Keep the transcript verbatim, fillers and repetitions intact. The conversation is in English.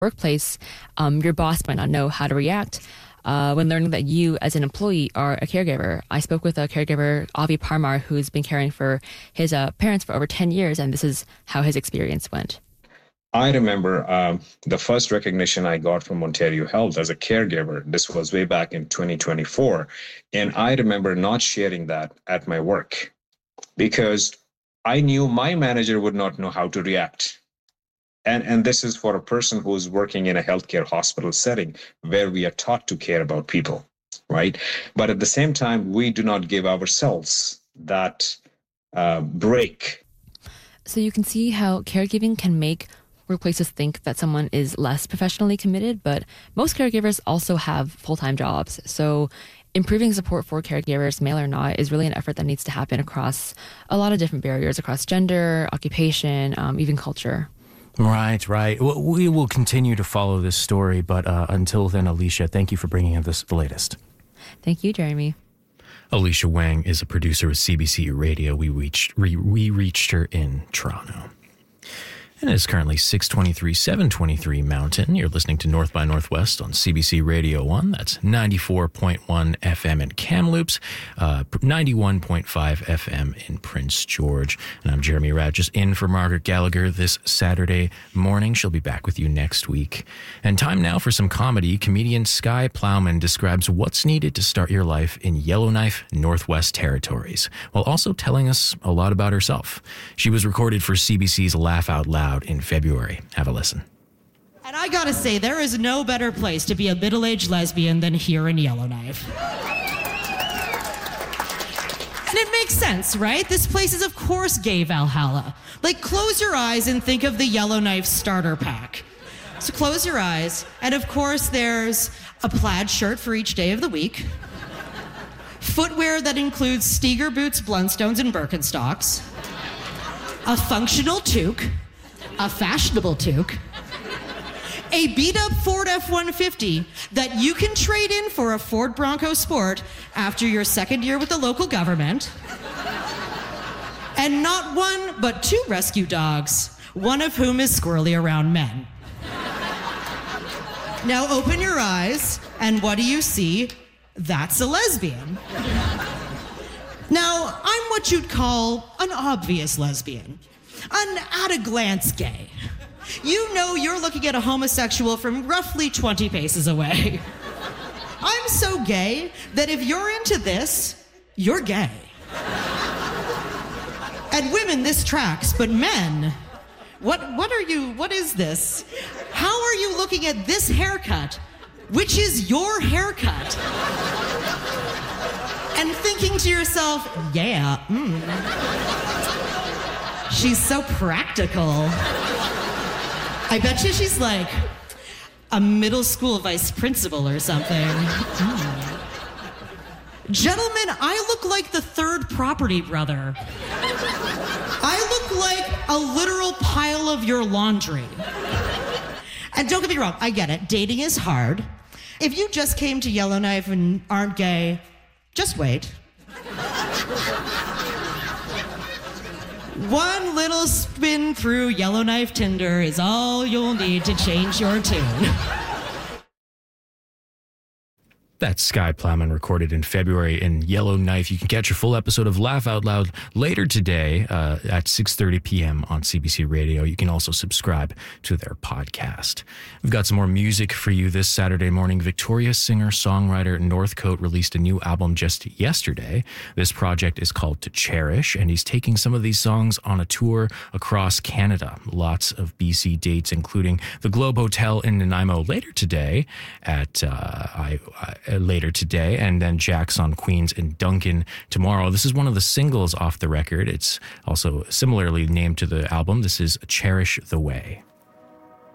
workplace, um, your boss might not know how to react uh, when learning that you as an employee are a caregiver. I spoke with a caregiver, Avi Parmar, who's been caring for his uh, parents for over ten years, and this is how his experience went. I remember um, the first recognition I got from Ontario Health as a caregiver. This was way back in twenty twenty-four. And I remember not sharing that at my work because I knew my manager would not know how to react. And, and this is for a person who's working in a healthcare hospital setting where we are taught to care about people, right? But at the same time, we do not give ourselves that uh, break. So you can see how caregiving can make workplaces think that someone is less professionally committed, but most caregivers also have full-time jobs. So improving support for caregivers, male or not, is really an effort that needs to happen across a lot of different barriers, across gender, occupation, um, even culture. Right, right. We will continue to follow this story, but uh, until then, Alicia, thank you for bringing us this, the latest. Thank you, Jeremy. Alicia Wang is a producer of C B C Radio. We reached, we, we reached her in Toronto. And it's currently six twenty-three, seven twenty-three Mountain. You're listening to North by Northwest on C B C Radio one. That's ninety-four point one F M in Kamloops, uh, ninety-one point five F M in Prince George. And I'm Jeremy Ratt, just in for Margaret Gallagher this Saturday morning. She'll be back with you next week. And time now for some comedy. Comedian Sky Plowman describes what's needed to start your life in Yellowknife, Northwest Territories, while also telling us a lot about herself. She was recorded for C B C's Laugh Out Loud in February. Have a listen. And I gotta say, there is no better place to be a middle-aged lesbian than here in Yellowknife. And it makes sense, right? This place is, of course, gay Valhalla. Like, close your eyes and think of the Yellowknife starter pack. So close your eyes, and of course, there's a plaid shirt for each day of the week, footwear that includes Steger boots, Blundstones, and Birkenstocks, a functional toque, a fashionable toque, a beat-up Ford F one fifty that you can trade in for a Ford Bronco Sport after your second year with the local government, and not one, but two rescue dogs, one of whom is squirrely around men. Now open your eyes, and what do you see? That's a lesbian. Now, I'm what you'd call an obvious lesbian. An at-a-glance gay. You know you're looking at a homosexual from roughly twenty paces away. I'm so gay that if you're into this, you're gay. And women, this tracks, but men, what, what are you, what is this? How are you looking at this haircut, which is your haircut? And thinking to yourself, yeah, mm. She's so practical. I bet you she's like a middle school vice principal or something. Mm. Gentlemen, I look like the third property brother. I look like a literal pile of your laundry. And don't get me wrong, I get it. Dating is hard. If you just came to Yellowknife and aren't gay, just wait. One little spin through Yellowknife Tinder is all you'll need to change your tune. That's Sky Plowman, recorded in February in Yellowknife. You can catch a full episode of Laugh Out Loud later today uh, at six thirty p.m. on C B C Radio. You can also subscribe to their podcast. We've got some more music for you this Saturday morning. Victoria singer-songwriter Northcote released a new album just yesterday. This project is called To Cherish, and he's taking some of these songs on a tour across Canada. Lots of B C dates, including the Globe Hotel in Nanaimo later today at... Uh, I, I later today, and then Jack's on Queens and Duncan tomorrow. This is one of the singles off the record. It's also similarly named to the album. This is Cherish the Way.